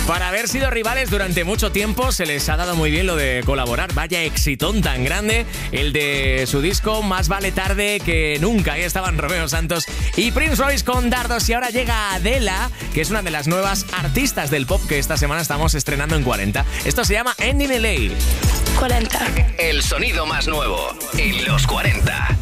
Para haber sido rivales durante mucho tiempo se les ha dado muy bien lo de colaborar. Vaya exitón tan grande el de su disco Más vale tarde que nunca. Ahí estaban Romeo Santos y Prince Royce con Dardos. Y ahora llega Adela, que es una de las nuevas artistas del pop que esta semana estamos estrenando en 40. Esto se llama Ending LA. 40. El sonido más nuevo en los 40.